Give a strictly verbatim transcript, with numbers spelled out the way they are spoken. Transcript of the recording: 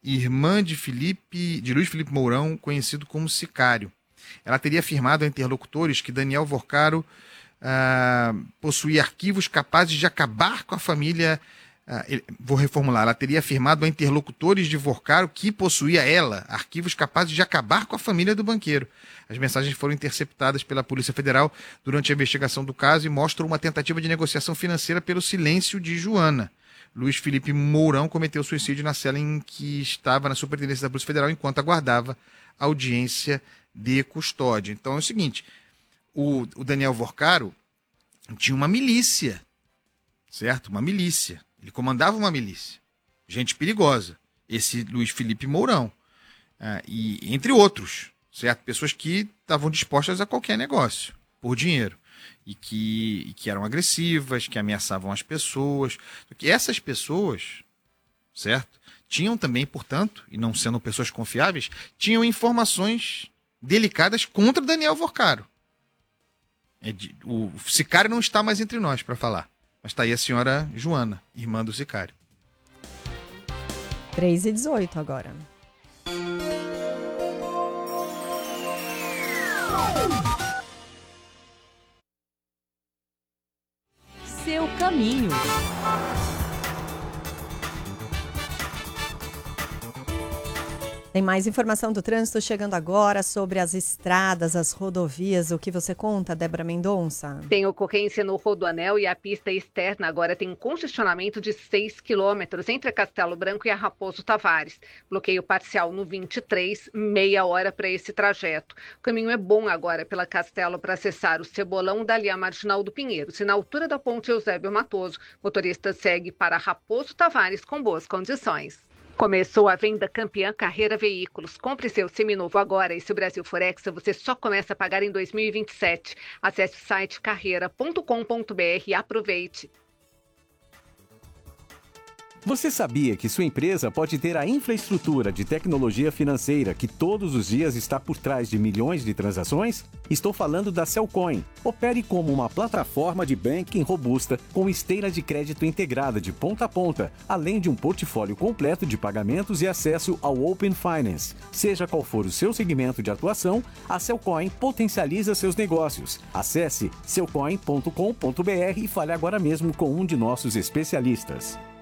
irmã de Felipe, de Luiz Felipe Mourão, conhecido como Sicário. Ela teria afirmado a interlocutores que Daniel Vorcaro ah, possuía arquivos capazes de acabar com a família. Ah, ele, vou reformular. Ela teria afirmado a interlocutores de Vorcaro que possuía ela arquivos capazes de acabar com a família do banqueiro. As mensagens foram interceptadas pela Polícia Federal durante a investigação do caso e mostram uma tentativa de negociação financeira pelo silêncio de Joana. Luiz Felipe Mourão cometeu suicídio na cela em que estava na Superintendência da Polícia Federal enquanto aguardava audiência de custódia. Então é o seguinte, o, o Daniel Vorcaro tinha uma milícia, certo? Uma milícia. Ele comandava uma milícia. Gente perigosa. Esse Luiz Felipe Mourão. Ah, e entre outros, certo? Pessoas que estavam dispostas a qualquer negócio, por dinheiro. E que, e que eram agressivas, que ameaçavam as pessoas. Porque essas pessoas, certo? Tinham também, portanto, e não sendo pessoas confiáveis, tinham informações delicadas contra Daniel Vorcaro. É de, o Sicário não está mais entre nós para falar. Mas está aí a senhora Joana, irmã do Sicário. três e dezoito agora. Seu caminho. Tem mais informação do trânsito chegando agora sobre as estradas, as rodovias. O que você conta, Débora Mendonça? Tem ocorrência no Rodoanel e a pista externa agora tem um congestionamento de seis quilômetros entre a Castelo Branco e a Raposo Tavares. Bloqueio parcial no vinte e três, meia hora para esse trajeto. O caminho é bom agora pela Castelo para acessar o Cebolão dali a Marginal do Pinheiros. E na altura da ponte Eusébio Matoso, o motorista segue para Raposo Tavares com boas condições. Começou a venda campeã Carreira Veículos. Compre seu seminovo agora e se o Brasil for Hexa, você só começa a pagar em dois mil e vinte e sete. Acesse o site carreira ponto com ponto b r e aproveite. Você sabia que sua empresa pode ter a infraestrutura de tecnologia financeira que todos os dias está por trás de milhões de transações? Estou falando da Cellcoin. Opere como uma plataforma de banking robusta com esteira de crédito integrada de ponta a ponta, além de um portfólio completo de pagamentos e acesso ao Open Finance. Seja qual for o seu segmento de atuação, a Cellcoin potencializa seus negócios. Acesse cellcoin ponto com ponto b r e fale agora mesmo com um de nossos especialistas.